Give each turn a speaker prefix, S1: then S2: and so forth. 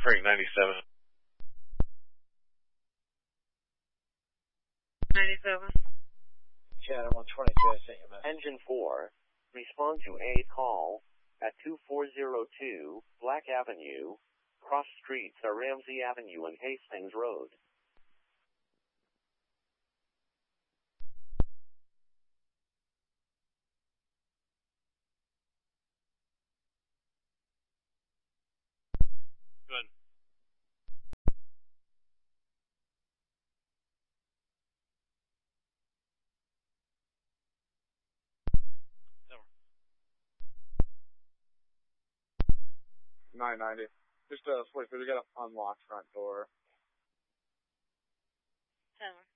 S1: Frank 97.
S2: 97.
S3: Chatham 122, I sent you a message.
S4: Engine 4, respond to a call at 2402 Black Avenue. Cross streets are Ramsey Avenue and Hastings Road.
S1: Good. Over.
S5: 990. Just, wait, we got an unlocked front door.
S2: 7.